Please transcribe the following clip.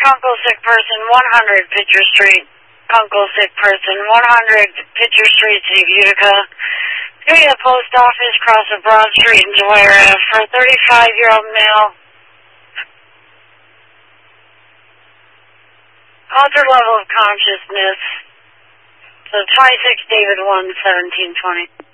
Uncle Sick Person, 100 Pitcher Street. Uncle Sick Person, 100 Pitcher Street, Utica. Area Post Office, cross of Broad Street in Juarez for a 35-year-old male. Altered level of consciousness. So 26 David 1, 1720.